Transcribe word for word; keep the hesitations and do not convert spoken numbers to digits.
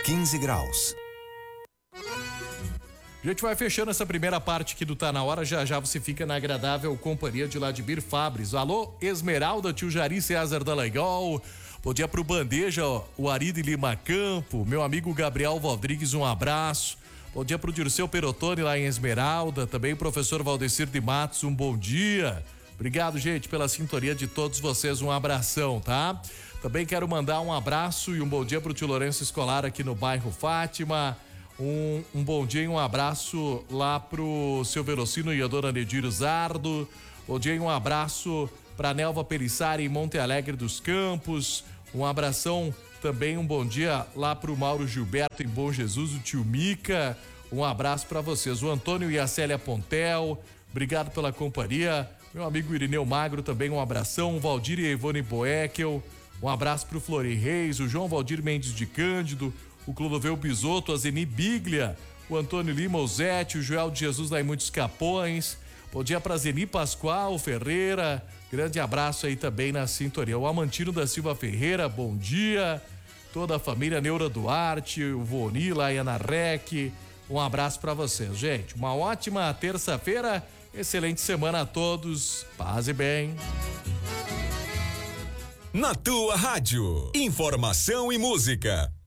quinze graus. A gente vai fechando essa primeira parte aqui do Tá Na Hora. Já já você fica na agradável companhia de Ladimir Fabres. Alô, Esmeralda, tio Jari César da Legal. Bom dia pro Bandeja, ó, o Ari de Lima Campo. Meu amigo Gabriel Rodrigues, um abraço. Bom dia pro Dirceu Perotone lá em Esmeralda. Também o professor Valdecir de Matos, um bom dia. Obrigado, gente, pela sintonia de todos vocês. Um abração, tá? Também quero mandar um abraço e um bom dia pro tio Lourenço Escolar aqui no bairro Fátima. Um, um bom dia e um abraço lá pro seu Velocino e a dona Nedir Zardo. Bom dia e um abraço pra Nelva Pelissari em Monte Alegre dos Campos. Um abração também, um bom dia lá pro Mauro Gilberto em Bom Jesus, o tio Mica. Um abraço pra vocês. O Antônio e a Célia Pontel, obrigado pela companhia. Meu amigo Irineu Magro também, um abração. O Valdir e a Ivone Boekel, um abraço pro Flori Reis, o João Valdir Mendes de Cândido, o Clodoveu Bisotto, a Zeni Biglia, o Antônio Lima, o Zete, o Joel de Jesus lá em Muitos Capões. Bom dia pra Zeni Pascoal Ferreira, grande abraço aí também na sintonia. O Amantino da Silva Ferreira, bom dia. Toda a família Neura Duarte, o Voni lá em Anarec, um abraço pra vocês, gente. Uma ótima terça-feira, excelente semana a todos, paz e bem. Na tua rádio, informação e música.